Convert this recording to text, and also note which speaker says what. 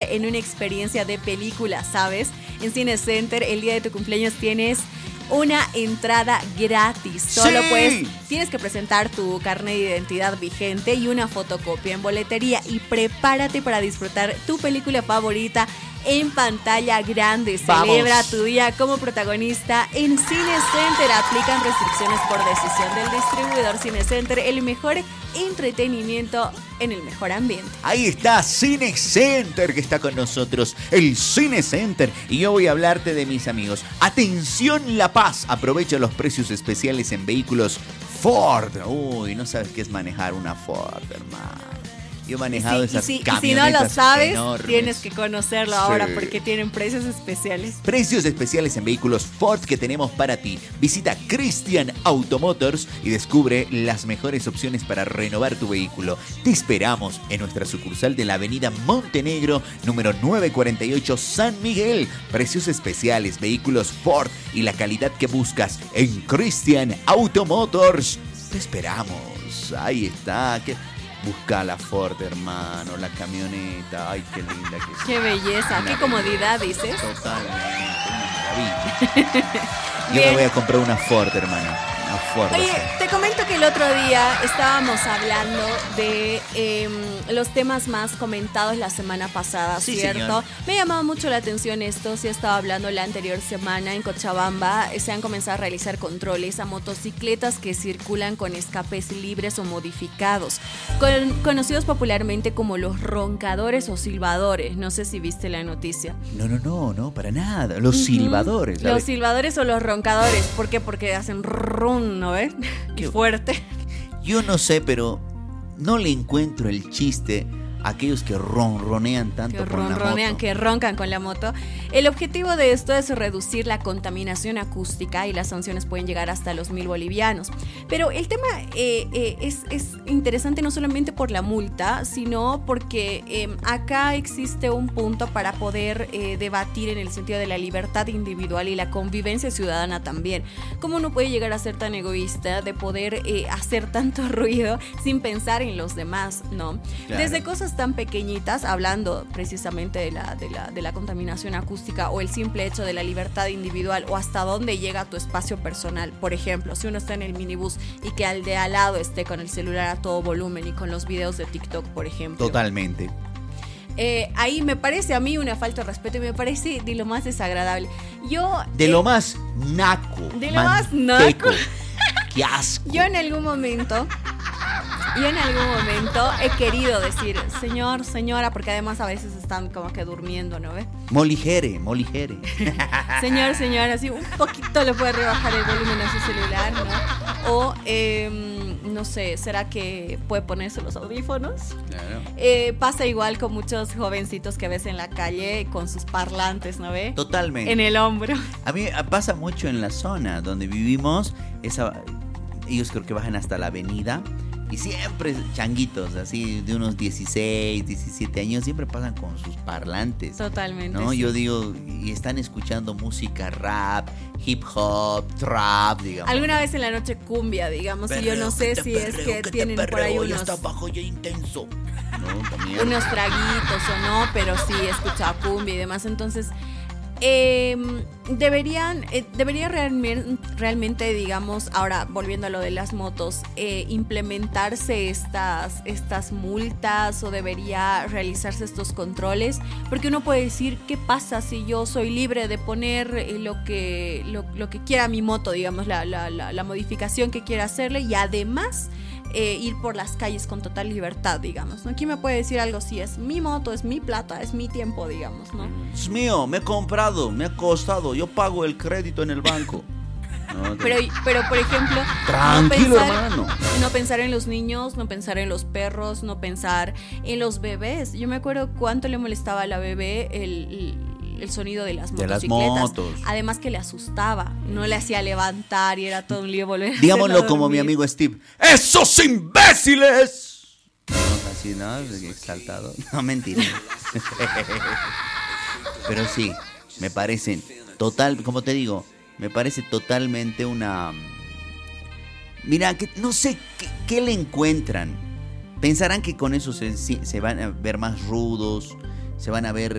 Speaker 1: convertirte en una experiencia de película, ¿sabes? En Cinecenter, el día de tu cumpleaños tienes una entrada gratis. Solo tienes que presentar tu carnet de identidad vigente y una fotocopia en boletería y prepárate para disfrutar tu película favorita en pantalla grande. Celebra tu día como protagonista en Cinecenter. Aplican restricciones por decisión del distribuidor. Cinecenter, el mejor entretenimiento en el mejor ambiente.
Speaker 2: Ahí está Cinecenter, que está con nosotros, el Cinecenter. Y yo voy a hablarte de mis amigos. Atención La Paz, aprovecha los precios especiales en vehículos Ford. Uy, no sabes qué es manejar una Ford, hermano. Yo he manejado esas camionetas.
Speaker 1: Y si no lo sabes,
Speaker 2: enormes.
Speaker 1: Tienes que conocerlo ahora porque tienen precios especiales.
Speaker 2: Precios especiales en vehículos Ford que tenemos para ti. Visita Christian Automotors y descubre las mejores opciones para renovar tu vehículo. Te esperamos en nuestra sucursal de la avenida Montenegro, número 948 San Miguel. Precios especiales, vehículos Ford y la calidad que buscas en Christian Automotors. Te esperamos. Ahí está. Busca la Ford, hermano, la camioneta. Ay, qué linda que es.
Speaker 1: Qué belleza, qué comodidad, dices.
Speaker 2: Totalmente, una maravilla. Yo me voy a comprar una Ford, hermano. Una Ford.
Speaker 1: Oye, te comento que el otro día estábamos hablando de los temas más comentados la semana pasada,
Speaker 2: sí,
Speaker 1: ¿cierto?
Speaker 2: Señor.
Speaker 1: Me llamaba mucho la atención esto. Sí, estaba hablando la anterior semana en Cochabamba. Se han comenzado a realizar controles a motocicletas que circulan con escapes libres o modificados, conocidos popularmente como los roncadores o silbadores. No sé si viste la noticia.
Speaker 2: No, para nada. Los silbadores.
Speaker 1: Los silbadores o los roncadores. ¿Por qué? Porque hacen rum, ¿no ves? Qué fuerte.
Speaker 2: Yo no sé, pero no le encuentro el chiste a aquellos que ronronean tanto con la moto.
Speaker 1: Que roncan con la moto. El objetivo de esto es reducir la contaminación acústica y las sanciones pueden llegar hasta los 1,000 bolivianos. Pero el tema es interesante no solamente por la multa, sino porque acá existe un punto para poder debatir en el sentido de la libertad individual y la convivencia ciudadana también. ¿Cómo uno puede llegar a ser tan egoísta de poder hacer tanto ruido sin pensar en los demás, ¿no? Claro. Desde cosas tan pequeñitas, hablando precisamente de la contaminación acústica o el simple hecho de la libertad individual o hasta dónde llega tu espacio personal. Por ejemplo, si uno está en el minibús y que al de al lado esté con el celular a todo volumen y con los videos de TikTok, por ejemplo.
Speaker 2: Totalmente.
Speaker 1: Ahí me parece a mí una falta de respeto y me parece de lo más desagradable.
Speaker 2: Lo más naco.
Speaker 1: De lo más naco.
Speaker 2: ¡Qué asco!
Speaker 1: Yo en algún momento he querido decir, señor, señora, porque además a veces están como que durmiendo, ¿no ves?
Speaker 2: Moligere.
Speaker 1: Señor, señora, así un poquito le puede rebajar el volumen a su celular, ¿no? O, no sé, ¿será que puede ponerse los audífonos? Claro. Pasa igual con muchos jovencitos que ves en la calle con sus parlantes, ¿no ves?
Speaker 2: Totalmente.
Speaker 1: En el hombro.
Speaker 2: A mí pasa mucho en la zona donde vivimos, ellos creo que bajan hasta la avenida. Y siempre changuitos, así de unos 16, 17 años, siempre pasan con sus parlantes.
Speaker 1: Totalmente.
Speaker 2: ¿No?
Speaker 1: Sí.
Speaker 2: Yo digo, y están escuchando música rap, hip hop, trap, digamos.
Speaker 1: Alguna vez en la noche cumbia, digamos, y yo no sé si es que tienen por ahí unos...
Speaker 2: está bajo ya intenso. No, también.
Speaker 1: Unos traguitos o no, pero sí he escuchado cumbia y demás, entonces... debería realmente, digamos, ahora volviendo a lo de las motos, implementarse estas multas o debería realizarse estos controles, porque uno puede decir, ¿qué pasa si yo soy libre de poner lo que quiera mi moto, digamos, la modificación que quiera hacerle y además ir por las calles con total libertad, digamos, ¿no? ¿Quién me puede decir algo así? Es mi moto, es mi plata, es mi tiempo, digamos, ¿no?
Speaker 2: Es mío, me he comprado, me ha costado, yo pago el crédito en el banco. No,
Speaker 1: pero por ejemplo,
Speaker 2: tranquilo, hermano.
Speaker 1: No pensar en los niños, no pensar en los perros, no pensar en los bebés. Yo me acuerdo cuánto le molestaba a la bebé el sonido de las motocicletas.
Speaker 2: De las motos.
Speaker 1: Además que le asustaba, no le hacía levantar y era todo un lío volver.
Speaker 2: Digámoslo como mi amigo Steve. ¡Esos imbéciles! No, así, ¿no? Exaltado. No, mentira. Pero sí, me parecen como te digo, me parece totalmente una... Mira, que no sé qué le encuentran. Pensarán que con eso se van a ver más rudos, se van a ver